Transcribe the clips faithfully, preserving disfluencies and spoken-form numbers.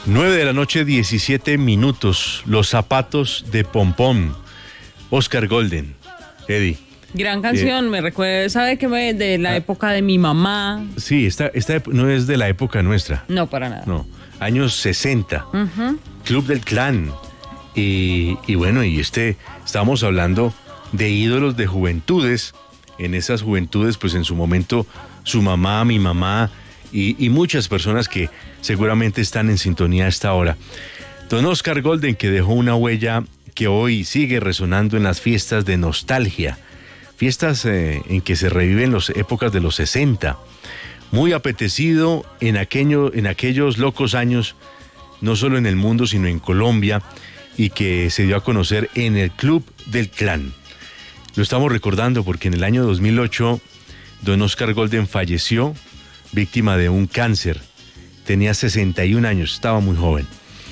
nueve de la noche, diecisiete minutos. Los zapatos de Pompón. Oscar Golden. Eddie. Gran canción, eh, me recuerda, ¿sabe qué? Me, de la ah, época de mi mamá. Sí, esta, esta no es de la época nuestra. No, para nada. No, años sesenta. Uh-huh. Club del Clan. Y, y bueno, y este, estábamos hablando de ídolos de juventudes. En esas juventudes, pues en su momento, su mamá, mi mamá y, y muchas personas que seguramente están en sintonía a esta hora. Don Oscar Golden, que dejó una huella que hoy sigue resonando en las fiestas de nostalgia. Fiestas eh, en que se reviven las épocas de los sesenta. Muy apetecido en, aquello, en aquellos locos años, no solo en el mundo, sino en Colombia, y que se dio a conocer en el Club del Clan. Lo estamos recordando porque en el año dos mil ocho, don Oscar Golden falleció víctima de un cáncer. Tenía sesenta y un años, estaba muy joven.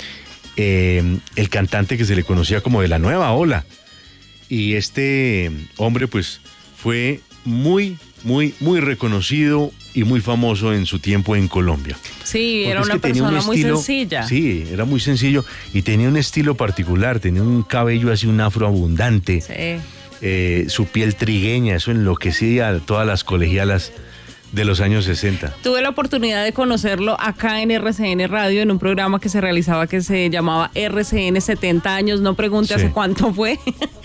Eh, el cantante que se le conocía como de la nueva ola. Y este hombre pues fue muy, muy, muy reconocido y muy famoso en su tiempo en Colombia. Sí, porque era una persona un estilo, muy sencilla. Sí, era muy sencillo y tenía un estilo particular, tenía un cabello así, un afro abundante. Sí. Eh, su piel trigueña, eso enloquecía a todas las colegialas de los años sesenta. Tuve la oportunidad de conocerlo acá en R C N Radio, en un programa que se realizaba que se llamaba R C N setenta años, no pregunte sí. hace cuánto fue.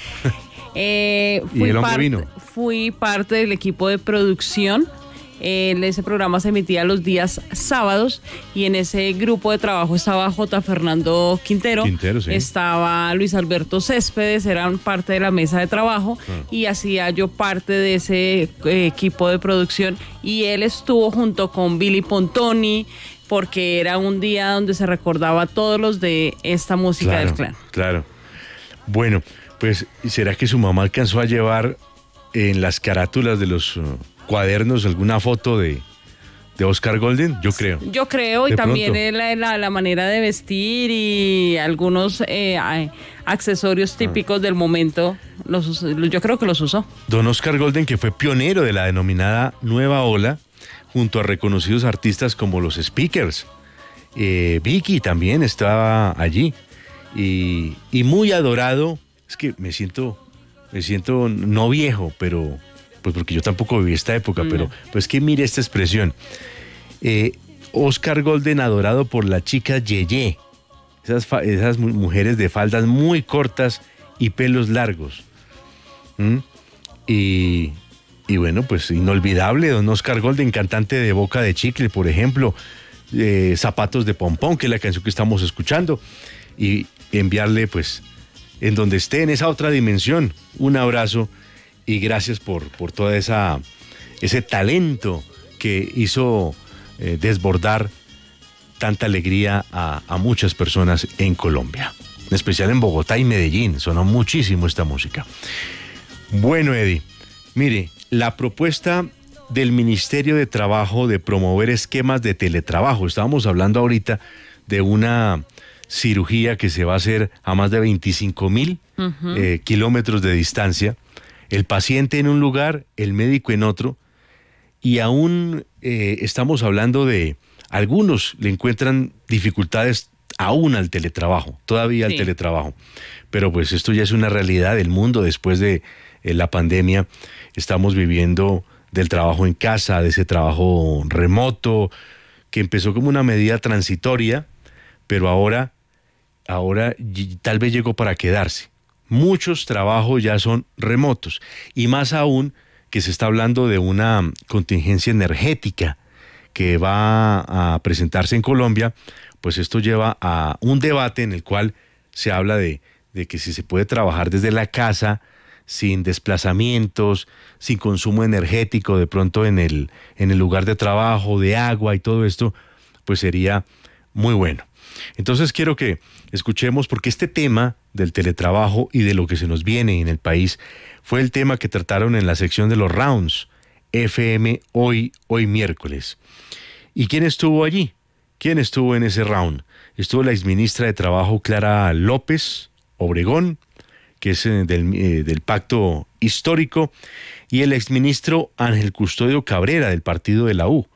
eh, fui ¿Y el hombre parte, vino? Fui parte del equipo de producción. Eh, ese programa se emitía los días sábados y en ese grupo de trabajo estaba J. Fernando Quintero, Quintero sí. estaba Luis Alberto Céspedes, eran parte de la mesa de trabajo ah. y hacía yo parte de ese eh, equipo de producción y él estuvo junto con Billy Pontoni porque era un día donde se recordaba a todos los de esta música claro, del clan. Claro. Bueno, pues ¿será que su mamá alcanzó a llevar en las carátulas de los uh, cuadernos alguna foto de, de Oscar Golden? Yo creo. Yo creo, y también la, la, la manera de vestir y algunos eh, accesorios típicos ah. del momento, los, yo creo que los usó. Don Oscar Golden, que fue pionero de la denominada Nueva Ola, junto a reconocidos artistas como los Speakers. Eh, Vicky también estaba allí, y, y muy adorado. Es que me siento, me siento no viejo, pero... pues porque yo tampoco viví esta época, no. pero pues que mire esta expresión. Eh, Oscar Golden adorado por la chica Yeye, esas, esas mujeres de faldas muy cortas y pelos largos. ¿Mm? Y, y bueno, pues inolvidable, don Oscar Golden, cantante de Boca de Chicle, por ejemplo, eh, Zapatos de Pompón, que es la canción que estamos escuchando, y enviarle pues en donde esté, en esa otra dimensión, un abrazo. Y gracias por, por todo esa, ese talento que hizo eh, desbordar tanta alegría a, a muchas personas en Colombia. En especial en Bogotá y Medellín. Sonó muchísimo esta música. Bueno, Eddie, mire, la propuesta del Ministerio de Trabajo de promover esquemas de teletrabajo. Estábamos hablando ahorita de una cirugía que se va a hacer a más de veinticinco mil uh-huh. eh, kilómetros de distancia. El paciente en un lugar, el médico en otro, y aún eh, estamos hablando de, algunos le encuentran dificultades aún al teletrabajo, todavía sí. al teletrabajo, pero pues esto ya es una realidad del mundo después de eh, la pandemia. Estamos viviendo del trabajo en casa, de ese trabajo remoto, que empezó como una medida transitoria, pero ahora, ahora tal vez llegó para quedarse. Muchos trabajos ya son remotos y más aún que se está hablando de una contingencia energética que va a presentarse en Colombia, pues esto lleva a un debate en el cual se habla de, de que si se puede trabajar desde la casa, sin desplazamientos, sin consumo energético de pronto en el, en el lugar de trabajo, de agua y todo esto, pues sería muy bueno. Entonces quiero que escuchemos, porque este tema del teletrabajo y de lo que se nos viene en el país fue el tema que trataron en la sección de los rounds F M hoy, hoy miércoles. ¿Y quién estuvo allí? ¿Quién estuvo en ese round? Estuvo la exministra de Trabajo Clara López Obregón, que es del, eh, del Pacto Histórico, y el exministro Ángel Custodio Cabrera del partido de la U,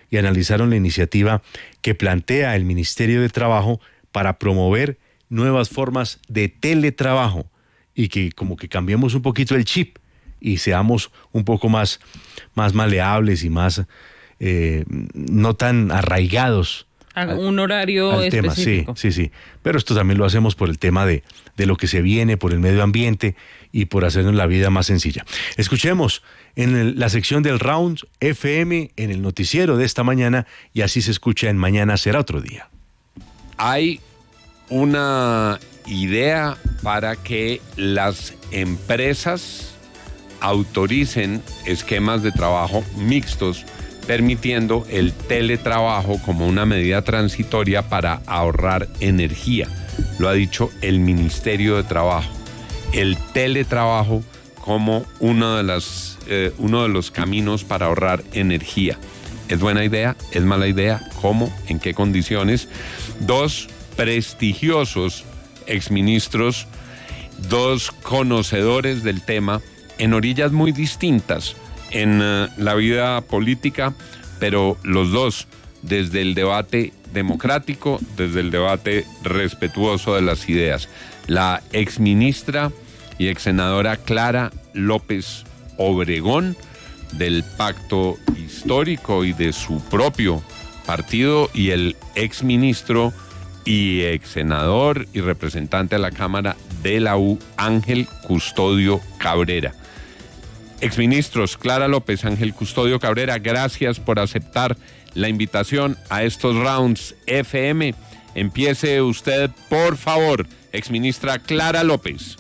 y analizaron la iniciativa que plantea el Ministerio de Trabajo para promover nuevas formas de teletrabajo y que como que cambiemos un poquito el chip y seamos un poco más, más maleables y más eh, no tan arraigados. A un horario al específico. Tema. Sí, sí, sí. Pero esto también lo hacemos por el tema de, de lo que se viene, por el medio ambiente y por hacernos la vida más sencilla. Escuchemos en el, la sección del Round F M en el noticiero de esta mañana y así se escucha en Mañana Será Otro Día. Hay una idea para que las empresas autoricen esquemas de trabajo mixtos, permitiendo el teletrabajo como una medida transitoria para ahorrar energía. Lo ha dicho el Ministerio de Trabajo. El teletrabajo como uno de, las, eh, uno de los caminos para ahorrar energía. ¿Es buena idea? ¿Es mala idea? ¿Cómo? ¿En qué condiciones? Dos prestigiosos exministros, dos conocedores del tema, en orillas muy distintas en uh, la vida política, pero los dos desde el debate democrático, desde el debate respetuoso de las ideas. La exministra y exsenadora Clara López Obregón, del pacto histórico y de su propio partido, y el exministro y exsenador y representante a la Cámara de la U, Ángel Custodio Cabrera. Exministros Clara López, Ángel Custodio Cabrera, gracias por aceptar la invitación a estos Rounds F M. Empiece usted, por favor, exministra Clara López.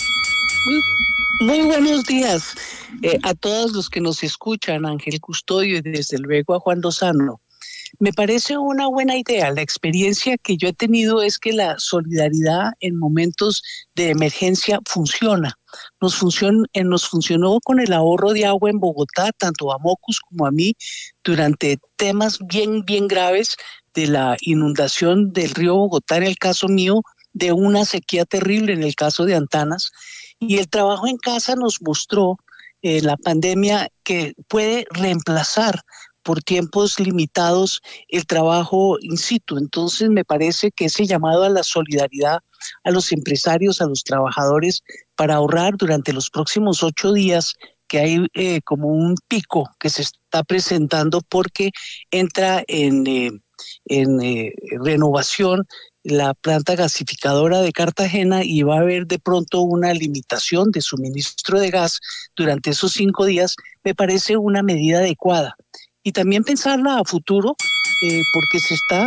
Muy, muy buenos días eh, a todos los que nos escuchan, Ángel Custodio y desde luego a Juan Lozano. Me parece una buena idea. La experiencia que yo he tenido es que la solidaridad en momentos de emergencia funciona. Nos, funcion, eh, nos funcionó con el ahorro de agua en Bogotá, tanto a Mocus como a mí, durante temas bien, bien graves de la inundación del río Bogotá, en el caso mío, de una sequía terrible en el caso de Antanas. Y el trabajo en casa nos mostró eh, la pandemia que puede reemplazar por tiempos limitados el trabajo in situ. Entonces me parece que ese llamado a la solidaridad a los empresarios, a los trabajadores, para ahorrar durante los próximos ocho días, que hay eh, como un pico que se está presentando porque entra en, eh, en eh, renovación la planta gasificadora de Cartagena y va a haber de pronto una limitación de suministro de gas durante esos cinco días, me parece una medida adecuada. Y también pensarla a futuro, eh, porque se está...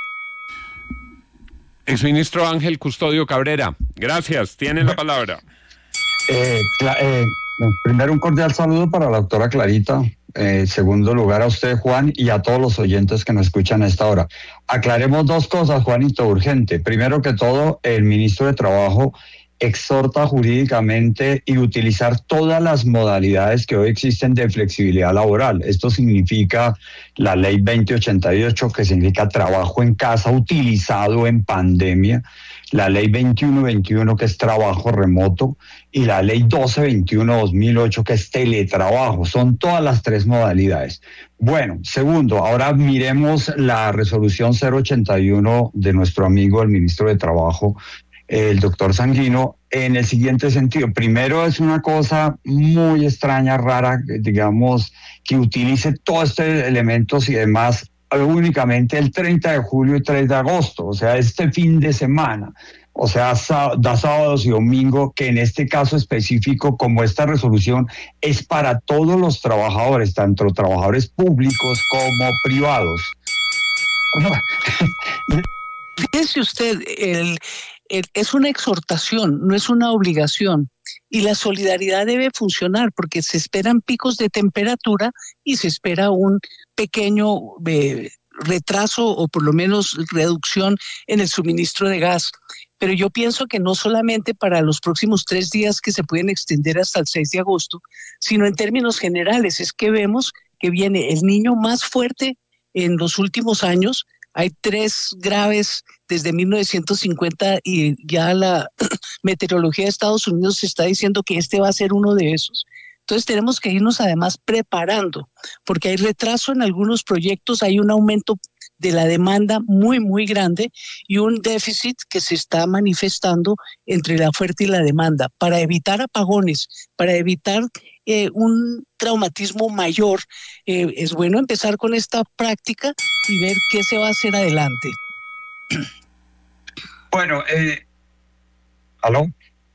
Exministro Ángel Custodio Cabrera, gracias, tiene la palabra. Eh, eh, primero un cordial saludo para la doctora Clarita, eh, segundo lugar a usted, Juan, y a todos los oyentes que nos escuchan a esta hora. Aclaremos dos cosas, Juanito, urgente. Primero que todo, el ministro de Trabajo exhorta jurídicamente y utilizar todas las modalidades que hoy existen de flexibilidad laboral. Esto significa la ley veinte ochenta y ocho, que significa trabajo en casa utilizado en pandemia, la ley veintiuno veintiuno, que es trabajo remoto, y la ley doce veintiuno dos mil ocho, que es teletrabajo. Son todas las tres modalidades. Bueno, segundo, ahora miremos la resolución cero ochenta y uno de nuestro amigo el ministro de Trabajo, el doctor Sanguino, en el siguiente sentido. Primero, es una cosa muy extraña, rara, digamos, que utilice todos estos elementos y demás únicamente el treinta de julio y tres de agosto, o sea, este fin de semana. O sea, da sábados y domingo, que en este caso específico, como esta resolución es para todos los trabajadores, tanto trabajadores públicos como privados. Fíjese usted, el, el, es una exhortación, no es una obligación. Y la solidaridad debe funcionar porque se esperan picos de temperatura y se espera un pequeño eh, retraso o por lo menos reducción en el suministro de gas. Pero yo pienso que no solamente para los próximos tres días que se pueden extender hasta el seis de agosto, sino en términos generales. Es que vemos que viene el Niño más fuerte en los últimos años. Hay tres graves desde mil novecientos cincuenta y ya la meteorología de Estados Unidos está diciendo que este va a ser uno de esos. Entonces tenemos que irnos además preparando, porque hay retraso en algunos proyectos, hay un aumento de la demanda muy, muy grande y un déficit que se está manifestando entre la oferta y la demanda. Para evitar apagones, para evitar eh, un traumatismo mayor, eh, es bueno empezar con esta práctica y ver qué se va a hacer adelante. Bueno, eh, ¿aló?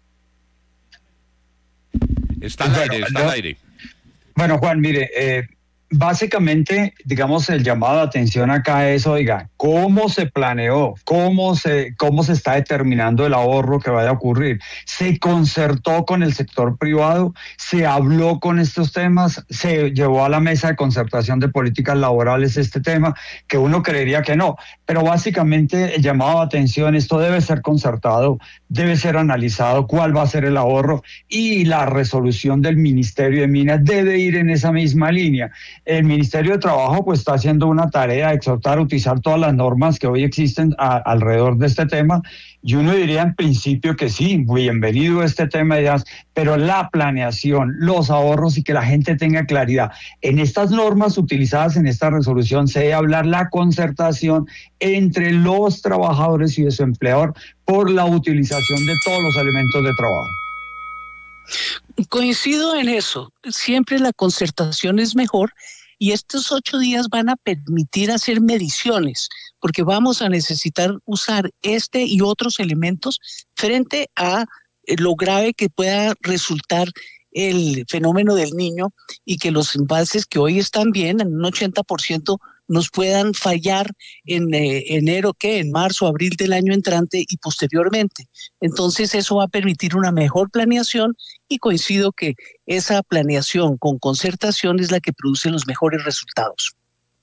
Está al bueno, aire, está no, al aire. Bueno, Juan, mire, eh, básicamente, digamos, el llamado de atención acá es, oiga, ¿cómo se planeó? ¿Cómo se, cómo se está determinando el ahorro que vaya a ocurrir? ¿Se concertó con el sector privado? ¿Se habló con estos temas? ¿Se llevó a la mesa de concertación de políticas laborales este tema? Que uno creería que no. Pero básicamente el llamado de atención, esto debe ser concertado, debe ser analizado cuál va a ser el ahorro y la resolución del Ministerio de Minas debe ir en esa misma línea. El Ministerio de Trabajo pues está haciendo una tarea de exhortar a utilizar todas las normas que hoy existen a, alrededor de este tema y uno diría en principio que sí, bienvenido a este tema de ideas, pero la planeación, los ahorros y que la gente tenga claridad. En estas normas utilizadas en esta resolución se debe hablar la concertación entre los trabajadores y su empleador por la utilización de todos los elementos de trabajo. Coincido en eso, siempre la concertación es mejor y estos ocho días van a permitir hacer mediciones porque vamos a necesitar usar este y otros elementos frente a lo grave que pueda resultar el fenómeno del Niño y que los embalses que hoy están bien en un ochenta por ciento nos puedan fallar en eh, enero, ¿qué? En marzo, abril del año entrante y posteriormente. Entonces eso va a permitir una mejor planeación y coincido que esa planeación con concertación es la que produce los mejores resultados.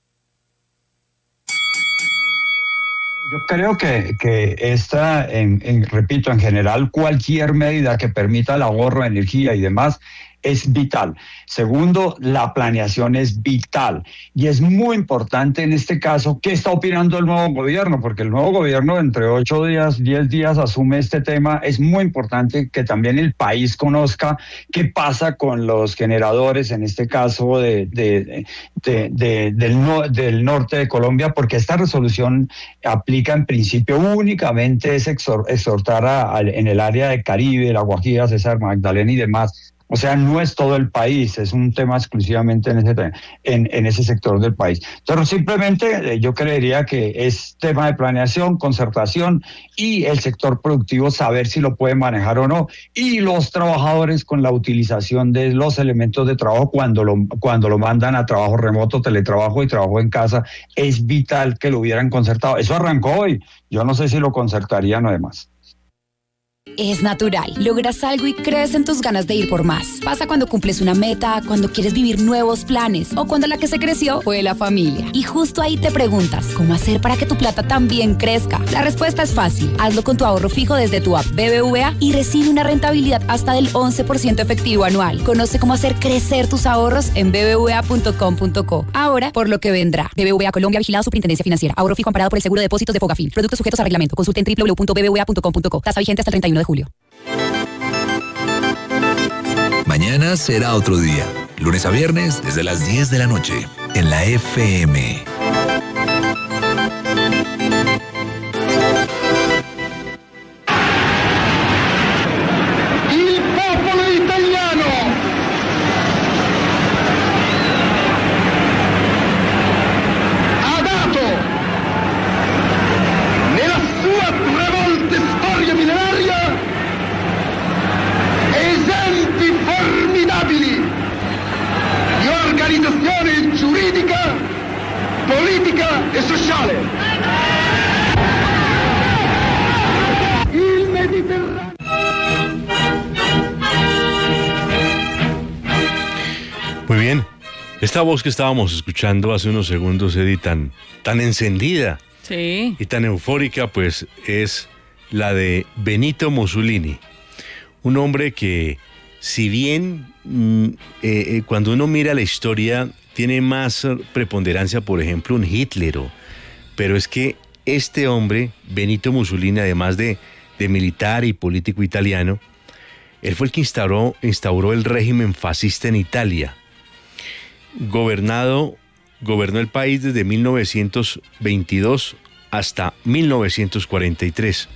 Yo creo que, que esta, en, en, repito, en general, cualquier medida que permita el ahorro de energía y demás es vital. Segundo, la planeación es vital. Y es muy importante en este caso qué está opinando el nuevo gobierno, porque el nuevo gobierno entre ocho días, diez días asume este tema. Es muy importante que también el país conozca qué pasa con los generadores, en este caso de, de, de, de, del, no, del norte de Colombia, porque esta resolución aplica en principio únicamente es exhortar a, a, en el área de Caribe, La Guajira, César Magdalena y demás. O sea, no es todo el país, es un tema exclusivamente en ese, en, en ese sector del país. Entonces, simplemente yo creería que es tema de planeación, concertación y el sector productivo saber si lo puede manejar o no. Y los trabajadores con la utilización de los elementos de trabajo cuando lo, cuando lo mandan a trabajo remoto, teletrabajo y trabajo en casa, es vital que lo hubieran concertado. Eso arrancó hoy. Yo no sé si lo concertarían o demás. Es natural. Logras algo y crees en tus ganas de ir por más. Pasa cuando cumples una meta, cuando quieres vivir nuevos planes o cuando la que se creció fue la familia. Y justo ahí te preguntas, ¿cómo hacer para que tu plata también crezca? La respuesta es fácil. Hazlo con tu ahorro fijo desde tu app B B V A y recibe una rentabilidad hasta del once por ciento efectivo anual. Conoce cómo hacer crecer tus ahorros en b b v a punto com punto co. Ahora, por lo que vendrá. B B V A Colombia, vigilado Superintendencia Financiera. Ahorro fijo amparado por el Seguro de Depósitos de Fogafín. Productos sujetos a reglamento. Consulte en w w w punto b b v a punto com punto co. Tasa vigente hasta el treinta y uno de julio. Mañana será otro día. Lunes a viernes desde las diez de la noche en la F M. Il popolo italiano ha dato nella sua trevolta storia millenaria esempi formidabili di organizzazione giuridica, politica e sociale. Il Mediterraneo. Muy bien. Esta voz que estábamos escuchando hace unos segundos, Eddie, tan, tan encendida sí. y tan eufórica, pues es la de Benito Mussolini. Un hombre que, si bien mm, eh, cuando uno mira la historia, tiene más preponderancia, por ejemplo, un Hitler, pero es que este hombre, Benito Mussolini, además de, de militar y político italiano, Él fue el que instauró, instauró el régimen fascista en Italia. Gobernado, gobernó el país desde mil novecientos veintidós hasta mil novecientos cuarenta y tres.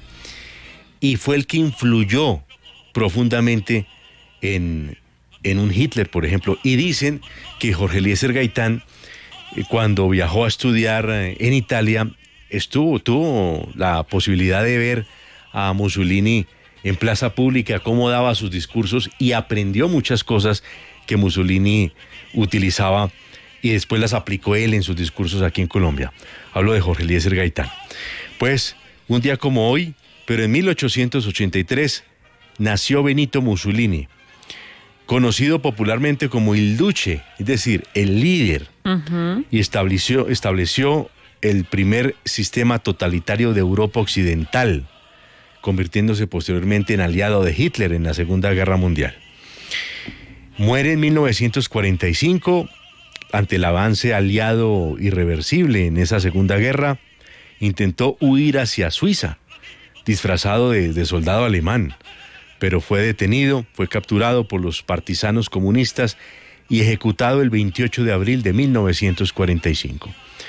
Y fue el que influyó profundamente en, en un Hitler, por ejemplo. Y dicen que Jorge Eliezer Gaitán, cuando viajó a estudiar en Italia, estuvo, tuvo la posibilidad de ver a Mussolini en plaza pública, cómo daba sus discursos, y aprendió muchas cosas que Mussolini utilizaba y después las aplicó él en sus discursos aquí en Colombia. Hablo de Jorge Eliezer Gaitán. Pues, un día como hoy, pero en mil ochocientos ochenta y tres, nació Benito Mussolini, conocido popularmente como Il Duce, es decir, el líder, uh-huh. y estableció, estableció el primer sistema totalitario de Europa Occidental, convirtiéndose posteriormente en aliado de Hitler en la Segunda Guerra Mundial. Muere en mil novecientos cuarenta y cinco, ante el avance aliado irreversible en esa Segunda Guerra. Intentó huir hacia Suiza, disfrazado de, de soldado alemán, pero fue detenido, fue capturado por los partisanos comunistas y ejecutado el veintiocho de abril de mil novecientos cuarenta y cinco.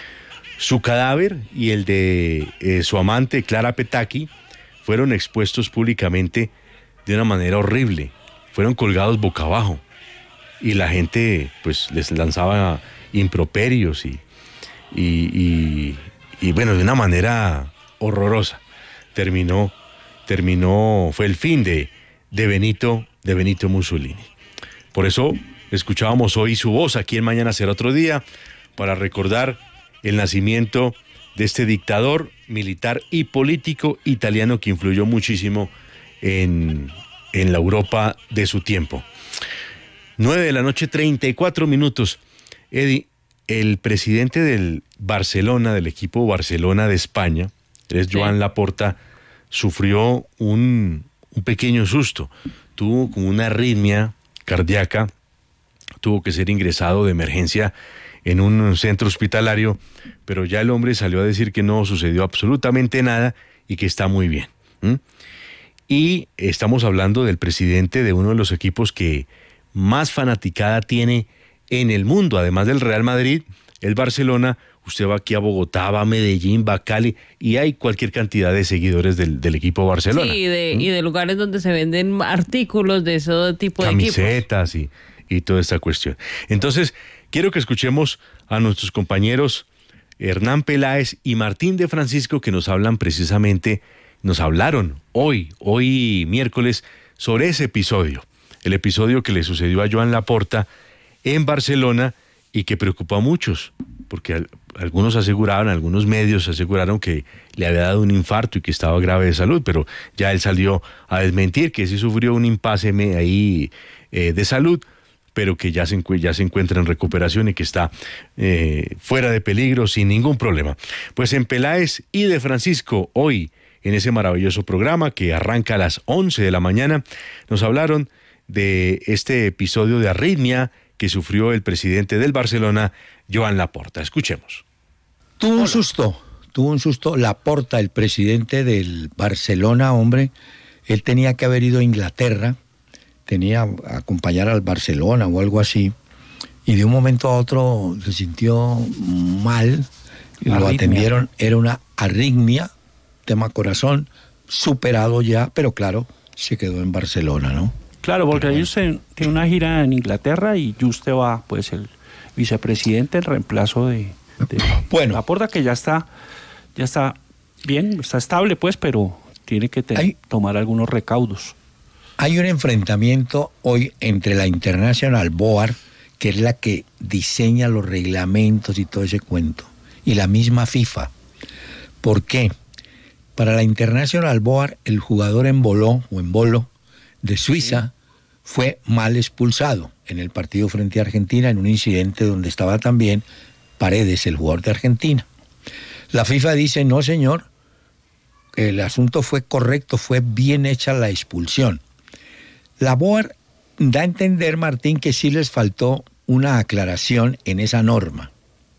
Su cadáver y el de eh, su amante Clara Petacchi fueron expuestos públicamente de una manera horrible. Fueron colgados boca abajo y la gente pues les lanzaba improperios y, y, y, y bueno, de una manera horrorosa. Terminó, terminó, fue el fin de, de Benito, de Benito Mussolini. Por eso escuchábamos hoy su voz aquí en Mañana Será Otro Día, para recordar el nacimiento de este dictador militar y político italiano que influyó muchísimo en, en la Europa de su tiempo. nueve de la noche, treinta y cuatro minutos. Eddie, el presidente del Barcelona, del equipo Barcelona de España, es Joan Laporta, sufrió un, un pequeño susto. Tuvo como una arritmia cardíaca, tuvo que ser ingresado de emergencia en un centro hospitalario, pero ya el hombre salió a decir que no sucedió absolutamente nada y que está muy bien. ¿Mm? Y estamos hablando del presidente de uno de los equipos que más fanaticada tiene en el mundo, además del Real Madrid, el Barcelona. Usted va aquí a Bogotá, va a Medellín, va a Cali, y hay cualquier cantidad de seguidores del, del equipo Barcelona. Sí, de, ¿Mm? y de lugares donde se venden artículos de ese tipo de equipos. Camisetas y, y toda esta cuestión. Entonces, quiero que escuchemos a nuestros compañeros Hernán Peláez y Martín de Francisco, que nos hablan precisamente, nos hablaron hoy, hoy miércoles, sobre ese episodio. El episodio que le sucedió a Joan Laporta en Barcelona y que preocupó a muchos, porque algunos aseguraban, algunos medios aseguraron que le había dado un infarto y que estaba grave de salud, pero ya él salió a desmentir que sí sufrió un impasse ahí eh, de salud, pero que ya se, ya se encuentra en recuperación y que está eh, fuera de peligro sin ningún problema. Pues en Peláez y de Francisco, hoy, en ese maravilloso programa que arranca a las once de la mañana, nos hablaron de este episodio de arritmia que sufrió el presidente del Barcelona, Joan Laporta. Escuchemos. Tuvo un susto, tuvo un susto Laporta, el presidente del Barcelona, hombre. Él tenía que haber ido a Inglaterra, tenía a acompañar al Barcelona o algo así, y de un momento a otro se sintió mal, arritmia. Lo atendieron, era una arritmia, tema corazón, superado ya, pero claro, se quedó en Barcelona, ¿no? Claro, porque ellos tienen una gira en Inglaterra y usted va, pues, el vicepresidente, el reemplazo de, de bueno, Laporta, que ya está, ya está bien, está estable, pues, pero tiene que te, hay, tomar algunos recaudos. Hay un enfrentamiento hoy entre la International Board, que es la que diseña los reglamentos y todo ese cuento, y la misma FIFA. ¿Por qué? Para la International Board, el jugador en Boló o en Bolo de Suiza fue mal expulsado en el partido frente a Argentina en un incidente donde estaba también Paredes, el jugador de Argentina. La FIFA dice, no señor, el asunto fue correcto, fue bien hecha la expulsión. La Board da a entender, Martín, que sí les faltó una aclaración en esa norma.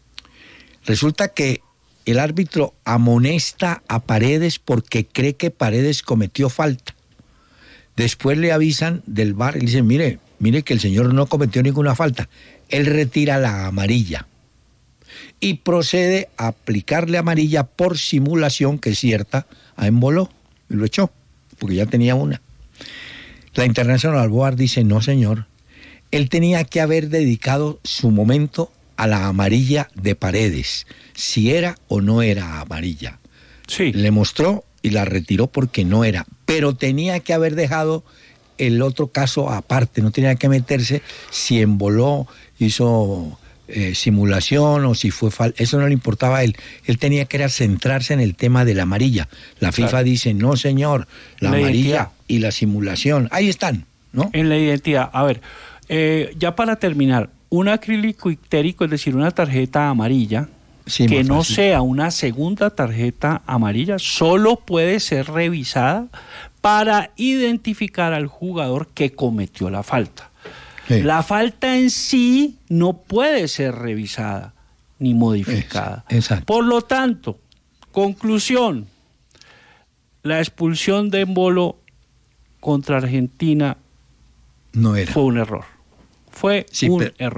Resulta que el árbitro amonesta a Paredes porque cree que Paredes cometió falta. Después le avisan del V A R y le dicen, mire, mire que el señor no cometió ninguna falta. Él retira la amarilla y procede a aplicarle amarilla por simulación, que es cierta, a Embolo, y lo echó, porque ya tenía una. La International Board dice, no señor, él tenía que haber dedicado su momento a la amarilla de Paredes, si era o no era amarilla. Sí. Le mostró y la retiró porque no era, pero tenía que haber dejado el otro caso aparte, no tenía que meterse si Embolo hizo eh, simulación o si fue falta, eso no le importaba a él, él tenía que era centrarse en el tema de la amarilla. La FIFA claro. dice, no señor, la, la amarilla identidad. Y la simulación, ahí están, ¿no? En la identidad, a ver, eh, ya para terminar, un acrílico ictérico, es decir, una tarjeta amarilla, sí, que no fácil. sea una segunda tarjeta amarilla, solo puede ser revisada para identificar al jugador que cometió la falta. Sí. La falta en sí no puede ser revisada ni modificada. Exacto. Por lo tanto, conclusión, la expulsión de Embolo contra Argentina no era. fue un error. Fue sí, un pero... error.